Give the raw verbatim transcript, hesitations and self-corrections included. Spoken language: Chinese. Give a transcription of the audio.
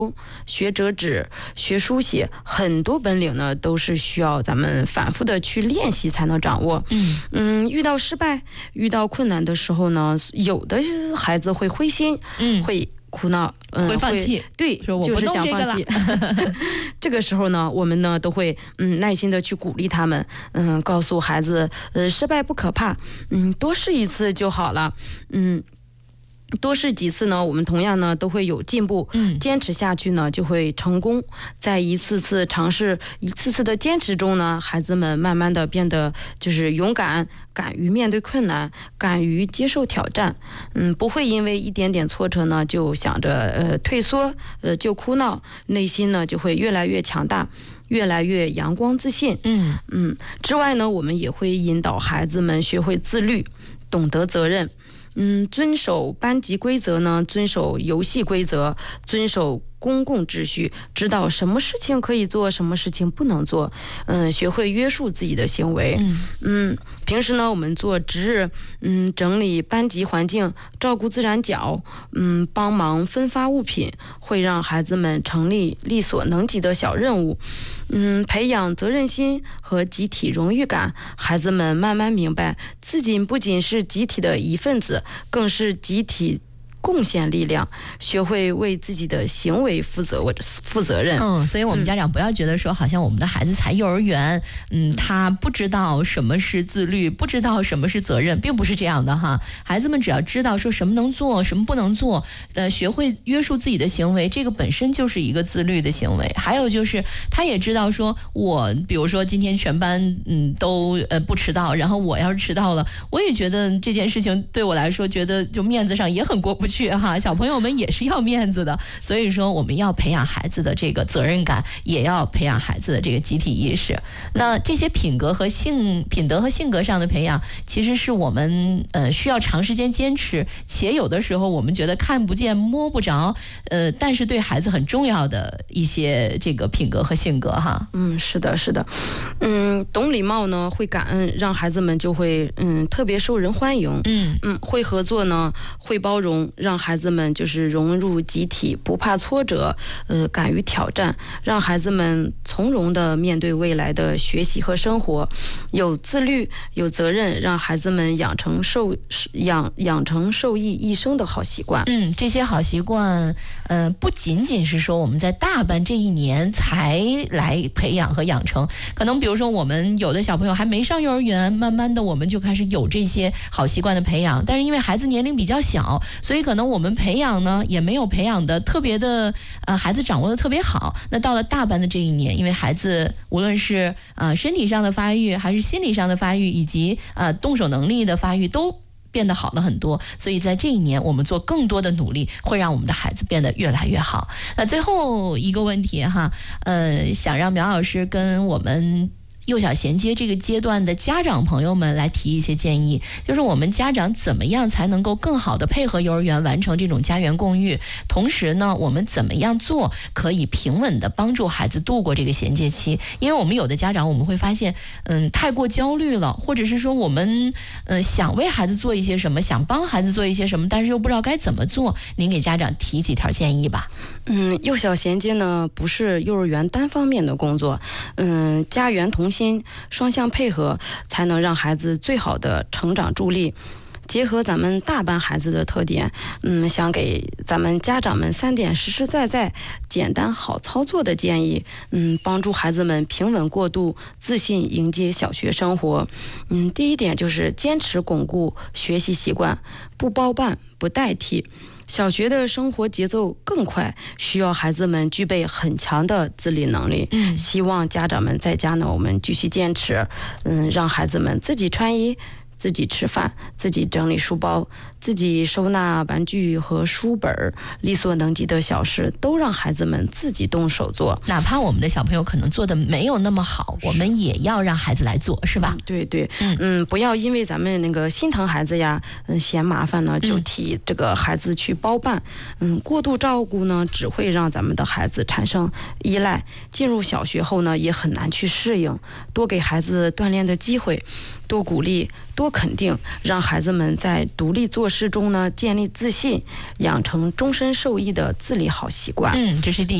学折纸、学书写，很多本领呢都是需要咱们反复的去练习才能掌握。嗯嗯，遇到失败、遇到困难的时候呢，有的孩子会灰心，嗯，会苦恼， 嗯，会放弃， 对，就是想放弃。这个时候呢，我们呢都会嗯耐心的去鼓励他们，嗯，告诉孩子，呃，失败不可怕，嗯，多试一次就好了，嗯。多试几次呢，我们同样呢都会有进步，嗯，坚持下去呢就会成功。在一次次尝试、一次次的坚持中呢，孩子们慢慢的变得就是勇敢，敢于面对困难，敢于接受挑战，嗯，不会因为一点点挫折呢就想着呃退缩，呃就哭闹，内心呢就会越来越强大，越来越阳光自信。嗯嗯，之外呢，我们也会引导孩子们学会自律，懂得责任。嗯，遵守班级规则呢，遵守游戏规则，遵守公共秩序，知道什么事情可以做，什么事情不能做，嗯，学会约束自己的行为。嗯嗯，平时呢，我们做值日，嗯，整理班级环境，照顾自然角，嗯，帮忙分发物品，会让孩子们成立力所能及的小任务，嗯，培养责任心和集体荣誉感，孩子们慢慢明白，自己不仅是集体的一份子，更是集体贡献力量，学会为自己的行为负责负责任。 嗯，所以我们家长不要觉得说，好像我们的孩子才幼儿园，嗯，他不知道什么是自律，不知道什么是责任，并不是这样的哈。孩子们只要知道说什么能做，什么不能做，呃，学会约束自己的行为，这个本身就是一个自律的行为。还有就是，他也知道说，我比如说今天全班嗯都呃不迟到，然后我要是迟到了，我也觉得这件事情对我来说，觉得就面子上也很过不去。去哈，小朋友们也是要面子的，所以说我们要培养孩子的这个责任感，也要培养孩子的这个集体意识。那这些品格和性品德和性格上的培养，其实是我们呃需要长时间坚持，且有的时候我们觉得看不见摸不着，呃，但是对孩子很重要的一些这个品格和性格哈。 嗯，是的，是的，嗯，懂礼貌呢，会感恩，让孩子们就会嗯特别受人欢迎。嗯嗯，会合作呢，会包容。让孩子们就是融入集体，不怕挫折，呃，敢于挑战，让孩子们从容的面对未来的学习和生活，有自律，有责任，让孩子们养成受养养成受益一生的好习惯。 嗯，这些好习惯，呃，不仅仅是说我们在大班这一年才来培养和养成，可能比如说我们有的小朋友还没上幼儿园，慢慢的我们就开始有这些好习惯的培养，但是因为孩子年龄比较小，所以可能我们培养呢也没有培养的特别的呃孩子掌握的特别好。那到了大班的这一年，因为孩子无论是呃身体上的发育，还是心理上的发育，以及呃动手能力的发育都变得好了很多，所以在这一年我们做更多的努力，会让我们的孩子变得越来越好。那最后一个问题哈，呃，想让苗老师跟我们幼小衔接这个阶段的家长朋友们来提一些建议，就是我们家长怎么样才能够更好的配合幼儿园完成这种家园共育，同时呢我们怎么样做可以平稳的帮助孩子度过这个衔接期。因为我们有的家长我们会发现嗯太过焦虑了，或者是说我们嗯想为孩子做一些什么，想帮孩子做一些什么，但是又不知道该怎么做，您给家长提几条建议吧。 嗯，幼小衔接呢不是幼儿园单方面的工作，嗯，家园同心，双向配合，才能让孩子最好的成长助力。结合咱们大班孩子的特点，嗯，想给咱们家长们三点实实在在、简单好操作的建议，嗯，帮助孩子们平稳过渡，自信迎接小学生活。嗯，第一点就是坚持巩固学习习惯，不包办，不代替。小学的生活节奏更快，需要孩子们具备很强的自理能力。嗯，希望家长们在家呢，我们继续坚持，嗯，让孩子们自己穿衣，自己吃饭，自己整理书包，自己收纳玩具和书本，力所能及的小事都让孩子们自己动手做。 哪怕我们的小朋友可能做的没有那么好，我们也要让孩子来做，是吧？ 嗯、对对，嗯嗯，不要因为咱们那个心疼孩子呀，嗯，嫌麻烦呢，就替这个孩子去包办。嗯，过度照顾呢，只会让咱们的孩子产生依赖，进入小学后呢，也很难去适应。多给孩子锻炼的机会，多鼓励。多多肯定，让孩子们在独立做事中呢建立自信，养成终身受益的自理好习惯。 嗯，这是第一。